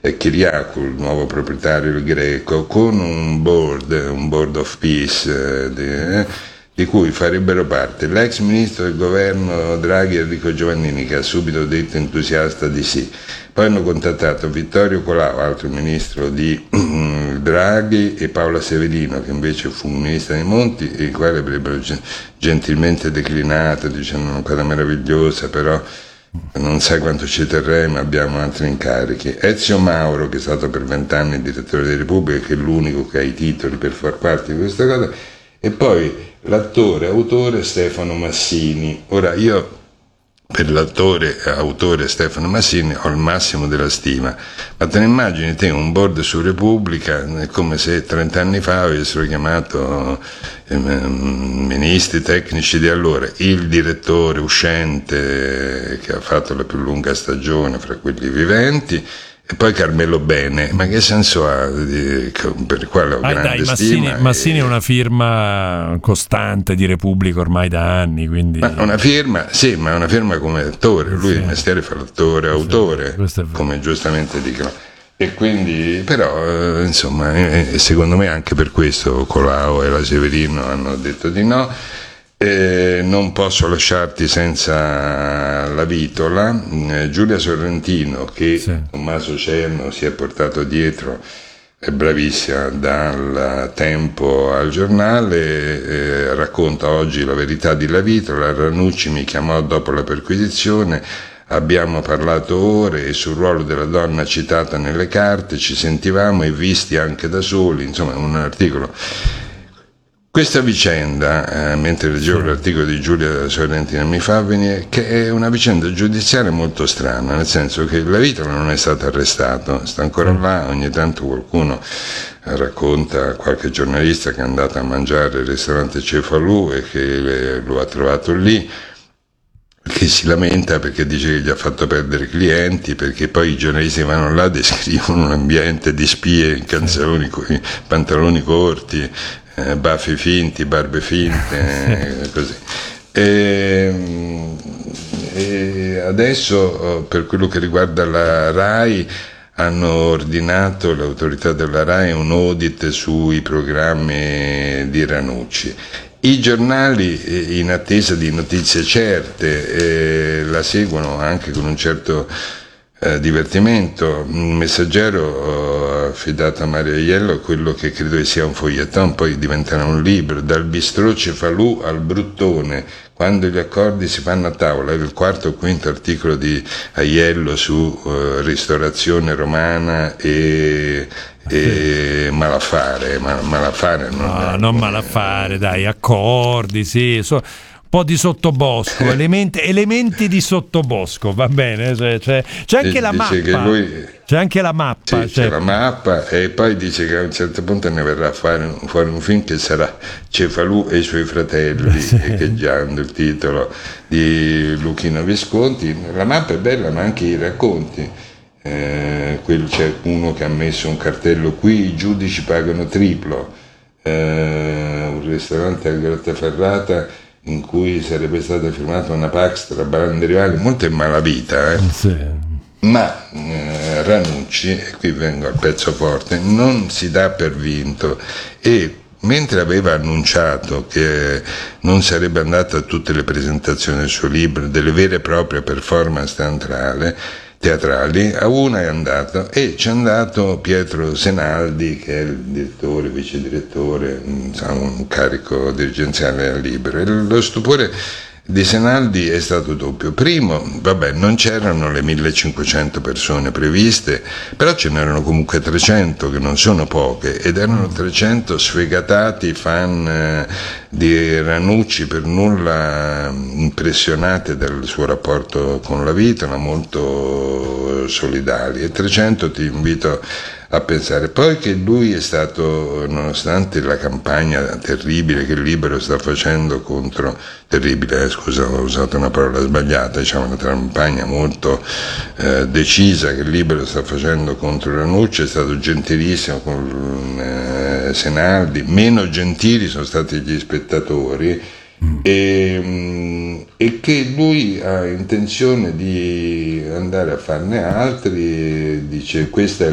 Kyriakou, il nuovo proprietario, il greco, con un board of peace, di cui farebbero parte l'ex ministro del governo Draghi Enrico Giovannini, che ha subito detto entusiasta di sì. Poi hanno contattato Vittorio Colao, altro ministro di Draghi, e Paola Severino, che invece fu ministra dei Monti, i quali avrebbero gentilmente declinato, dicendo una cosa meravigliosa, però non sai quanto ci terrei, ma abbiamo altri incarichi. Ezio Mauro, che è stato per 20 anni direttore della Repubblica, che è l'unico che ha i titoli per far parte di questa cosa, e poi l'attore autore Stefano Massini. Ora, io per l'attore autore Stefano Massini ho il massimo della stima, ma te ne immagini te un board su Repubblica, è come se 30 anni fa avessero chiamato ministri tecnici di allora, il direttore uscente che ha fatto la più lunga stagione fra quelli viventi, e poi Carmelo Bene. Ma che senso ha, per il quale ho grande stima? Massini è una firma costante di Repubblica ormai da anni, quindi... Ma una firma, sì, ma è una firma come attore, lui il mestiere fa l'attore, autore, come giustamente dicono. E quindi, però, insomma, secondo me anche per questo Colao e la Severino hanno detto di no. Non posso lasciarti senza la vitola. Giulia Sorrentino, che Tommaso Cerno si è portato dietro, è bravissima, dal Tempo al Giornale, racconta oggi la verità di La Vitola. Ranucci mi chiamò dopo la perquisizione, abbiamo parlato ore, e sul ruolo della donna citata nelle carte ci sentivamo e visti anche da soli, insomma un articolo. Questa vicenda, mentre leggevo l'articolo di Giulia Sorrentina, mi fa venire che è una vicenda giudiziaria molto strana, nel senso che La Vitola non è stato arrestato, sta ancora là. Ogni tanto qualcuno racconta, qualche giornalista che è andato a mangiare al ristorante Cefalù e che lo ha trovato lì, che si lamenta perché dice che gli ha fatto perdere clienti, perché poi i giornalisti vanno là, descrivono un ambiente di spie in calzoloni, pantaloni corti, baffi finti, barbe finte, così. E adesso, per quello che riguarda la RAI, hanno ordinato, l'autorità della RAI, un audit sui programmi di Ranucci. I giornali, in attesa di notizie certe, la seguono anche con un certo divertimento. Il Messaggero, affidato a Mario Aiello, quello che credo che sia un foglietton, poi diventerà un libro, dal bistrò Cefalù al Bruttone, quando gli accordi si fanno a tavola. È il quarto o quinto articolo di Aiello su ristorazione romana e malaffare. Malaffare non malaffare, dai, accordi, sì, un po' di sottobosco, elementi di sottobosco, va bene, c'è anche la mappa, c'è anche la mappa, c'è la mappa, e poi dice che a un certo punto ne verrà fuori un film che sarà Cefalù e i suoi fratelli, echeggiando il titolo di Luchino Visconti. La mappa è bella, ma anche i racconti. C'è uno che ha messo un cartello: qui i giudici pagano triplo, un ristorante a Grottaferrata in cui sarebbe stata firmata una pax tra bande rivali, molto in malavita, ma Ranucci, e qui vengo al pezzo forte, non si dà per vinto, e mentre aveva annunciato che non sarebbe andato a tutte le presentazioni del suo libro, delle vere e proprie performance teatrali, a una è andato, e c'è andato Pietro Senaldi, che è il direttore, vice direttore, un carico dirigenziale al Libero. E lo stupore di Senaldi è stato doppio. Primo, non c'erano le 1500 persone previste, però ce n'erano comunque 300, che non sono poche, ed erano 300 sfegatati fan di Ranucci, per nulla impressionati dal suo rapporto con la vita, ma molto solidali. E 300 ti invito a pensare. Poi che lui è stato, nonostante la campagna terribile che il Libero sta facendo contro, terribile, scusa, ho usato una parola sbagliata, diciamo una campagna molto decisa che il Libero sta facendo contro Ranucci, è stato gentilissimo con Senaldi. Meno gentili sono stati gli spettatori, e che lui ha intenzione di andare a farne altri. Dice: questa è